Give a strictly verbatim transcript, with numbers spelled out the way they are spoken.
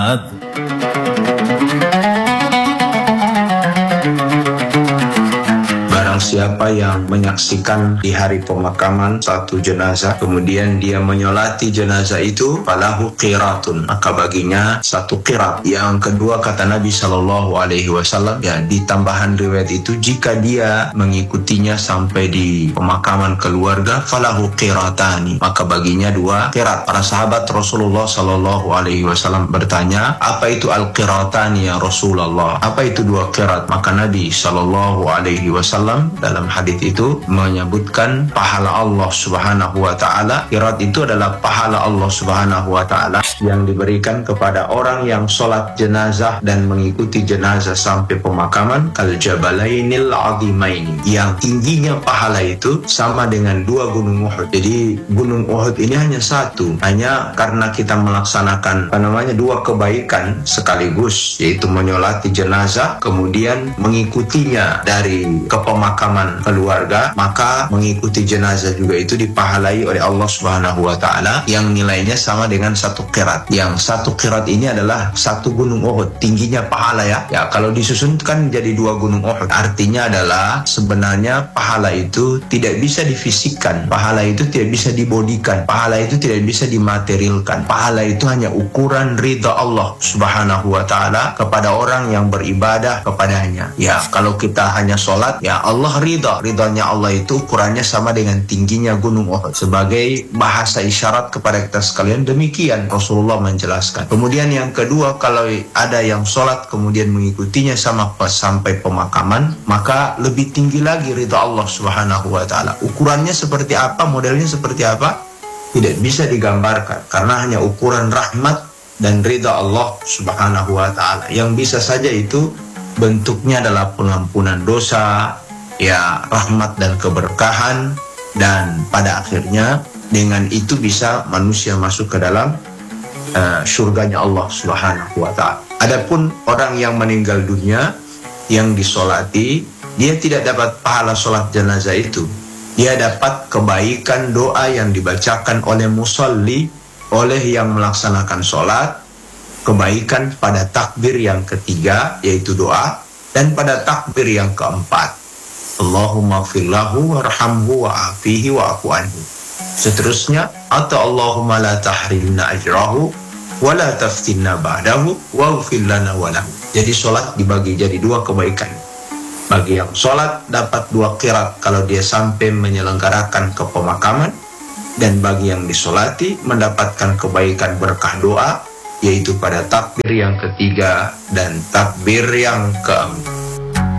Barang siapa yang menyaksikan di hari pemakaman satu jenazah, kemudian dia menyolati jenazah itu, falahu qiratun, maka baginya satu qirat. Yang kedua, kata Nabi Shallallahu Alaihi Wasallam, ya, di tambahan riwayat itu, jika dia mengikutinya sampai di pemakaman keluarga, falahu qiratani, maka baginya dua qirat. Para sahabat Rasulullah Shallallahu Alaihi Wasallam bertanya, apa itu al-qiratani ya Rasulullah? Apa itu dua qirat? Maka Nabi Shallallahu Alaihi Wasallam dalam hadis itu menyebutkan pahala Allah Subhanahu wa taala. Qirat itu adalah pahala Allah Subhanahu wa taala yang diberikan kepada orang yang sholat jenazah dan mengikuti jenazah sampai pemakaman, kal jabalainil azimaini, yang tingginya pahala itu sama dengan dua gunung Uhud. Jadi gunung Uhud ini hanya satu, hanya karena kita melaksanakan apa namanya dua kebaikan sekaligus, yaitu menyolati jenazah kemudian mengikutinya dari kepemakaman keluarga, maka mengikuti jenazah juga itu dipahalai oleh Allah Subhanahu wa taala yang nilainya sama dengan satu qirat. Yang satu qirat ini adalah satu gunung Uhud tingginya pahala, ya. Ya, kalau disusun kan jadi dua gunung Uhud. Artinya adalah sebenarnya pahala itu tidak bisa difisikkan, pahala itu tidak bisa dibodikan, pahala itu tidak bisa dimaterialkan. Pahala itu hanya ukuran ridha Allah Subhanahu wa taala kepada orang yang beribadah kepadanya. Ya, kalau kita hanya sholat, ya Allah ridha. Ridhanya Allah itu ukurannya sama dengan tingginya gunung Uhud. Sebagai bahasa isyarat kepada kita sekalian, demikian Rasulullah menjelaskan. Kemudian yang kedua, kalau ada yang sholat kemudian mengikutinya sama sampai pemakaman, maka lebih tinggi lagi ridha Allah Subhanahu wa taala. Ukurannya seperti apa, modelnya seperti apa, tidak bisa digambarkan, karena hanya ukuran rahmat dan ridha Allah Subhanahu wa taala. Yang bisa saja itu bentuknya adalah pengampunan dosa, ya, rahmat dan keberkahan, dan pada akhirnya dengan itu bisa manusia masuk ke dalam uh, surganya Allah Subhanahu wa taala. Adapun orang yang meninggal dunia yang disolati, dia tidak dapat pahala sholat jenazah itu. Dia dapat kebaikan doa yang dibacakan oleh musalli, oleh yang melaksanakan sholat, kebaikan pada takbir yang ketiga yaitu doa, dan pada takbir yang keempat, Allahumma firlahu warhamhu wa'afihi wa'afu anhu. Seterusnya, atau Allahumma la tahrimna ajrahu wa la taftinna ba'dahu waghfir lana wa lahu. Jadi sholat dibagi jadi dua kebaikan. Bagi yang sholat dapat dua qirat kalau dia sampai menyelenggarakan ke pemakaman, dan bagi yang disolati mendapatkan kebaikan berkah doa, yaitu pada takbir yang ketiga dan takbir yang keempat.